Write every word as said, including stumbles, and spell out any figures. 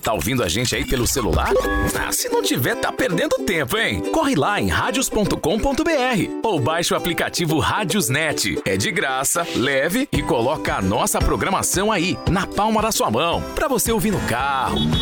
Tá ouvindo a gente aí pelo celular? Ah, se não tiver, tá perdendo tempo, hein? Corre lá em radios ponto com ponto br ou baixe o aplicativo Radiosnet. É de graça, leve e coloca a nossa programação aí, na palma da sua mão, pra você ouvir no carro,